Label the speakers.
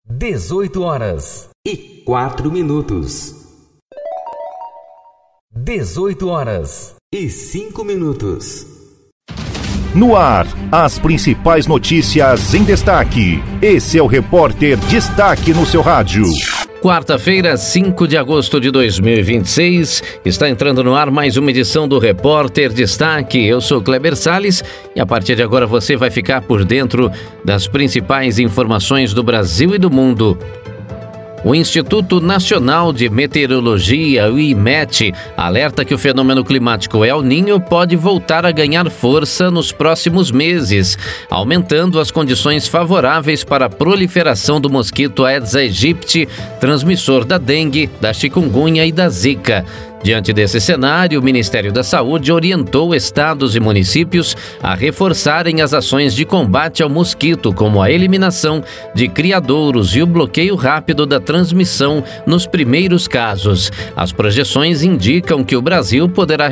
Speaker 1: 18h04. 18h05.
Speaker 2: No ar, as principais notícias em destaque. Esse é o Repórter Destaque no seu rádio.
Speaker 3: Quarta-feira, 5 de agosto de 2026, está entrando no ar mais uma edição do Repórter Destaque. Eu sou Kleber Salles e a partir de agora você vai ficar por dentro das principais informações do Brasil e do mundo. O Instituto Nacional de Meteorologia, o IMET, alerta que o fenômeno climático El Niño pode voltar a ganhar força nos próximos meses, aumentando as condições favoráveis para a proliferação do mosquito Aedes aegypti, transmissor da dengue, da chikungunya e da zika. Diante desse cenário, o Ministério da Saúde orientou estados e municípios a reforçarem as ações de combate ao mosquito, como a eliminação de criadouros e o bloqueio rápido da transmissão nos primeiros casos. As projeções indicam que o Brasil poderá